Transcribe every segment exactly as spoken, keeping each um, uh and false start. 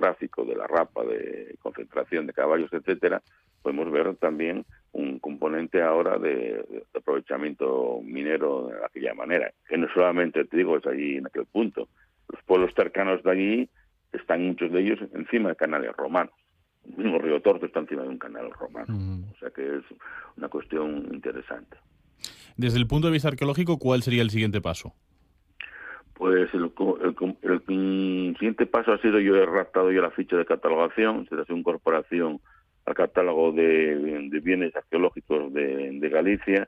geográfico de la rapa, de concentración de caballos, etcétera, podemos ver también un componente ahora de, de aprovechamiento minero de aquella manera, que no solamente, te digo, es allí en aquel punto. Los pueblos cercanos de allí están muchos de ellos encima de canales romanos. El mismo Río Torto está encima de un canal romano. Mm. O sea que es una cuestión interesante. Desde el punto de vista arqueológico, ¿cuál sería el siguiente paso? Pues el, el, el, el siguiente paso ha sido, yo he redactado ya la ficha de catalogación, se hace una incorporación al catálogo de, de bienes arqueológicos de, de Galicia,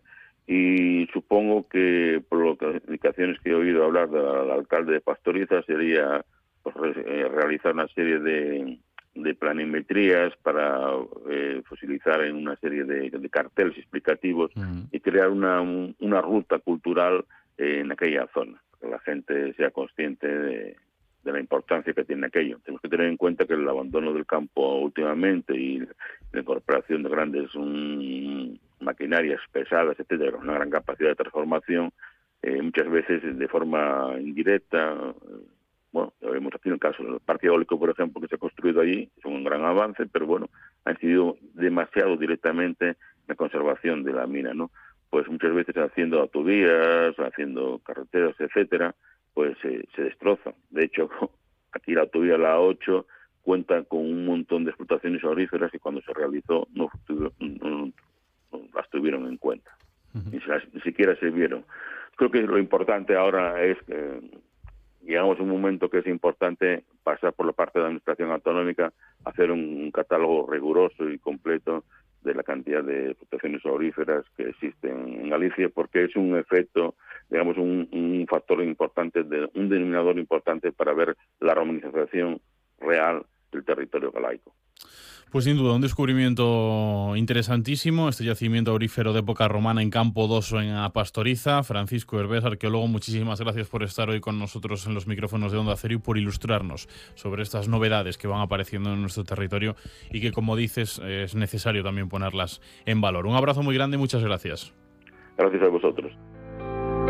y supongo que por las indicaciones que he oído hablar del, del alcalde de Pastoriza sería pues, re, realizar una serie de, de planimetrías para eh, fosilizar en una serie de, de carteles explicativos mm. y crear una, un, una ruta cultural eh, en aquella zona, que la gente sea consciente de, de la importancia que tiene aquello. Tenemos que tener en cuenta que el abandono del campo últimamente y la incorporación de grandes um, maquinarias pesadas, etcétera, una gran capacidad de transformación, eh, muchas veces de forma indirecta. Eh, bueno, ya vemos aquí en el caso del parque eólico, por ejemplo, que se ha construido allí, es un gran avance, pero bueno, ha incidido demasiado directamente en la conservación de la mina, ¿no? Pues muchas veces haciendo autovías, haciendo carreteras, etcétera, pues eh, se destrozan. De hecho, aquí la autovía la A ocho cuenta con un montón de explotaciones auríferas que cuando se realizó no, no, no, no las tuvieron en cuenta, uh-huh. ni, se las, ni siquiera se vieron. Creo que lo importante ahora es que llegamos a un momento que es importante pasar por la parte de la Administración Autonómica a hacer un, un catálogo riguroso y completo de la cantidad de explotaciones auríferas que existen en Galicia, porque es un efecto, digamos, un, un factor importante, de, un denominador importante para ver la romanización real del territorio galaico. Pues sin duda, un descubrimiento interesantísimo, este yacimiento aurífero de época romana en Campo Doso, en A Pastoriza. Francisco Herbés, arqueólogo, muchísimas gracias por estar hoy con nosotros en los micrófonos de Onda Cero y por ilustrarnos sobre estas novedades que van apareciendo en nuestro territorio y que, como dices, es necesario también ponerlas en valor. Un abrazo muy grande y muchas gracias. Gracias a vosotros.